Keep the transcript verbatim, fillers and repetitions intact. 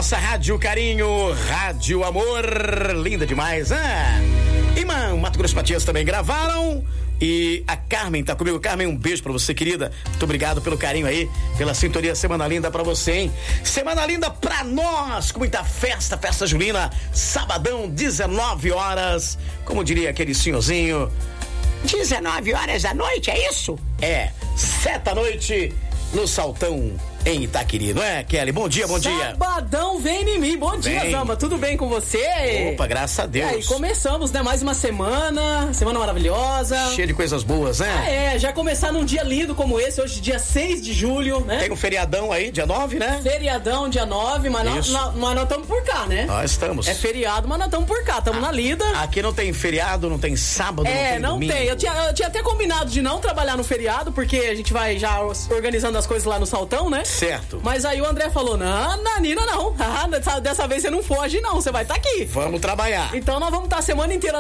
nossa Rádio Carinho, Rádio Amor, linda demais, né? Irmã, Mato Grosso Matias também gravaram. E a Carmen tá comigo. Carmen, um beijo pra você, querida. Muito obrigado pelo carinho aí, pela sintonia. Semana linda pra você, hein? Semana linda pra nós, com muita festa, festa julina. Sabadão, dezenove horas. Como diria aquele senhorzinho, dezenove horas da noite, é isso? É, sete da noite no Saltão, em Itaquiri, não é, Kelly? Bom dia, bom dia. Sabadão vem em mim. Bom dia, Vem. Zamba. Tudo bem com você? Opa, graças a Deus. É, e começamos, né? Mais uma semana. Semana maravilhosa. Cheio de coisas boas, né? Ah, é, já começar num dia lindo como esse, hoje, dia seis de julho, né? Tem um feriadão aí, dia nove, né? Feriadão, dia nove, mas nós Isso. nós estamos por cá, né? Nós estamos. É feriado, mas nós estamos por cá, estamos na lida. Aqui não tem feriado, não tem sábado, É, não tem não domingo. tem. Eu tinha, eu tinha até combinado de não trabalhar no feriado, porque a gente vai já organizando as coisas lá no Saltão, né? Certo. Mas aí o André falou, não, Nanina, não. Ah, dessa, dessa vez você não foge, não. Você vai estar aqui. Vamos trabalhar. Então nós vamos estar a semana inteira